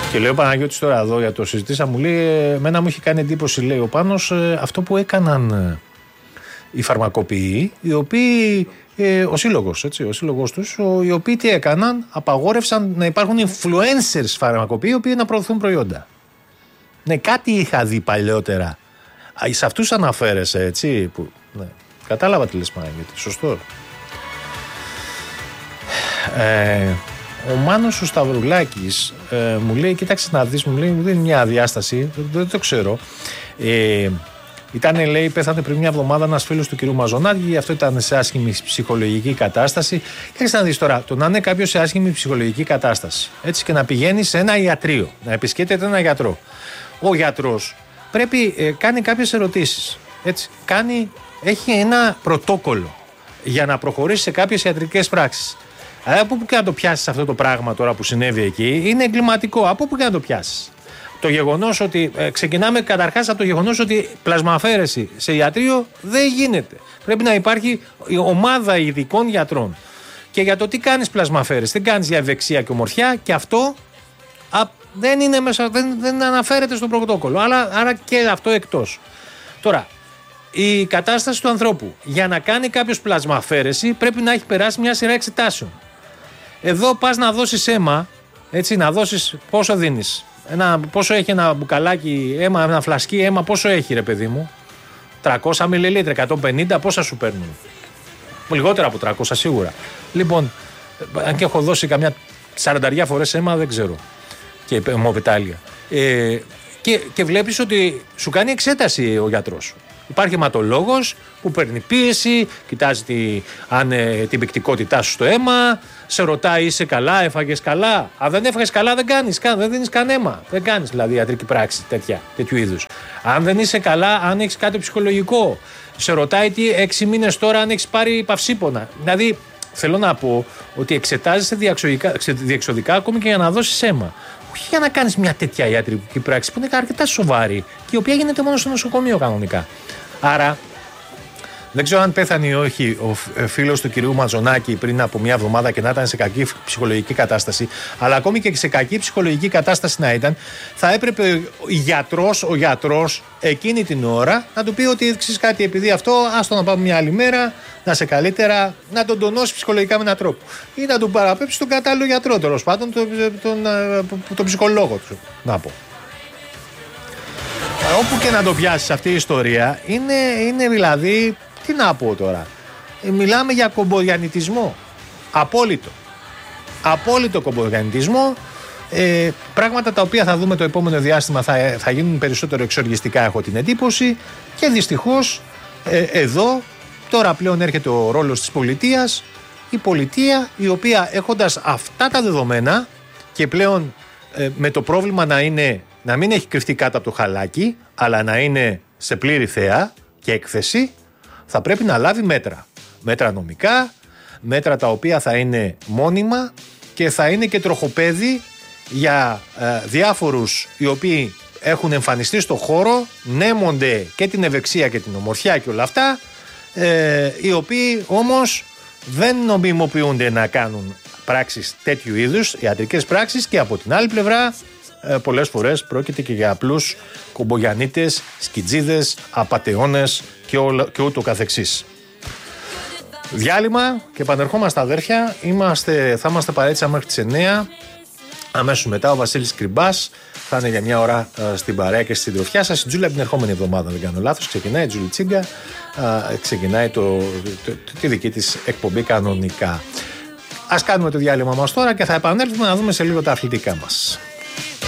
Και λέει ο Παναγιώτης τώρα εδώ για το συζητήσα, μου λέει, εμένα μου έχει κάνει εντύπωση, λέει ο Πάνος, αυτό που έκαναν οι φαρμακοποιοί, οι οποίοι, ο σύλλογος τους, οι οποίοι τι έκαναν, απαγόρευσαν να υπάρχουν influencers φαρμακοποιοί, οι οποίοι να προωθούν προϊόντα. Ναι, κάτι είχα δει παλιότερα. Σε αυτούς αναφέρεσαι, έτσι, που, ναι. Κατάλαβα τι λες, Παναγιώτη, σωστό. Ο Μάνος ο Σταυρουλάκης μου λέει, κοίταξε να δεις, μου δίνει μια διάσταση, δεν το ξέρω. Λέει, πέθανε πριν μια εβδομάδα ένας φίλος του κυρίου Μαζονάκη, γι' αυτό ήταν σε άσχημη ψυχολογική κατάσταση. Κοίταξε να δεις τώρα, το να είναι κάποιος σε άσχημη ψυχολογική κατάσταση, έτσι, και να πηγαίνει σε ένα ιατρείο, να επισκέπτεται ένα γιατρό. Ο γιατρός πρέπει, κάνει κάποιες ερωτήσεις, έτσι, έχει ένα πρωτόκολλο για να προχωρήσει σε κάποιες ιατρικές πράξεις. Από πού και να το πιάσεις αυτό το πράγμα τώρα που συνέβη εκεί, είναι εγκληματικό. Από πού και να το πιάσεις. Το γεγονός ότι. Ξεκινάμε καταρχάς από το γεγονός ότι πλασμαφαίρεση σε ιατρείο δεν γίνεται. Πρέπει να υπάρχει ομάδα ειδικών γιατρών. Και για το τι κάνεις πλασμαφαίρεση, δεν κάνεις για ευεξία και ομορφιά, και αυτό δεν είναι μέσα, δεν αναφέρεται στο πρωτόκολλο. Άρα και αυτό εκτός. Τώρα, η κατάσταση του ανθρώπου για να κάνει κάποιος πλασμαφαίρεση πρέπει να έχει περάσει μια σειρά εξετάσεων. Εδώ πας να δώσεις αίμα, έτσι, να δώσεις, πόσο δίνεις, πόσο έχει ένα μπουκαλάκι αίμα, ένα φλασκί αίμα, πόσο έχει, ρε παιδί μου, 300 μιλιλίτρα, 150, πόσα σου παίρνουν? Λιγότερα από 300 σίγουρα. Λοιπόν, αν και έχω δώσει καμιά 40 φορές αίμα, δεν ξέρω, και αιμοβιτάλια. Και βλέπεις ότι σου κάνει εξέταση ο γιατρός σου. Υπάρχει αιματολόγος που παίρνει πίεση, κοιτάζει την πυκτικότητά σου στο αίμα, σε ρωτάει, είσαι καλά, έφαγες καλά? Αν δεν έφαγες καλά, δεν δίνεις καν αίμα. Δεν κάνεις δηλαδή ιατρική πράξη τέτοιου είδους. Αν δεν είσαι καλά, αν έχεις κάτι ψυχολογικό, σε ρωτάει 6 μήνες τώρα αν έχεις πάρει παυσίπονα. Δηλαδή, θέλω να πω ότι εξετάζεσαι διεξοδικά ακόμη και για να δώσεις αίμα. Όχι για να κάνεις μια τέτοια ιατρική πράξη που είναι αρκετά σοβαρή και η οποία γίνεται μόνο στο νοσοκομείο κανονικά. Άρα, δεν ξέρω αν πέθανε ή όχι ο φίλος του κυρίου Μαζονάκη πριν από μια εβδομάδα και να ήταν σε κακή ψυχολογική κατάσταση, αλλά ακόμη και σε κακή ψυχολογική κατάσταση να ήταν, θα έπρεπε ο γιατρός εκείνη την ώρα να του πει ότι ξέρεις κάτι, επειδή αυτό, άστο να πάμε μια άλλη μέρα, να σε καλύτερα, να τον τονώσει ψυχολογικά με έναν τρόπο. Ή να τον παραπέψει τον κατάλληλο γιατρό, τέλος πάντων, τον ψυχολόγο του, να πω. Όπου και να το πιάσεις αυτή η ιστορία, είναι δηλαδή, τι να πω τώρα, μιλάμε για κομπογιαννιτισμό. Απόλυτο κομπογιαννιτισμό. Πράγματα τα οποία θα δούμε το επόμενο διάστημα θα γίνουν περισσότερο εξοργιστικά, έχω την εντύπωση, και δυστυχώς εδώ τώρα πλέον έρχεται ο ρόλος της πολιτείας, η πολιτεία η οποία έχοντας αυτά τα δεδομένα και πλέον με το πρόβλημα να μην έχει κρυφτεί κάτω από το χαλάκι, αλλά να είναι σε πλήρη θέα και έκθεση, θα πρέπει να λάβει μέτρα νομικά, μέτρα τα οποία θα είναι μόνιμα και θα είναι και τροχοπέδι για διάφορους οι οποίοι έχουν εμφανιστεί στο χώρο, νέμονται και την ευεξία και την ομορφιά και όλα αυτά, οι οποίοι όμως δεν νομιμοποιούνται να κάνουν πράξεις τέτοιου είδους, ιατρικές πράξεις, και από την άλλη πλευρά πολλές φορές πρόκειται και για απλούς κομπογιανίτες, σκιτζίδες, απατεώνες και ούτω καθεξής. Διάλειμμα και επανερχόμαστε, αδέρφια. Θα είμαστε παρέτσα μέχρι τις 9. Αμέσως μετά ο Βασίλης Κρυμπάς θα είναι για μια ώρα στην παρέα και στην συντροφιά σας. Η Τζούλια την ερχόμενη εβδομάδα, δεν κάνω λάθος, ξεκινάει η Τζούλη Τσίγκα, ξεκινάει τη δική της εκπομπή κανονικά. Ας κάνουμε το διάλειμμα μας τώρα και θα επανέλθουμε να δούμε σε λίγο τα αθλητικά μας.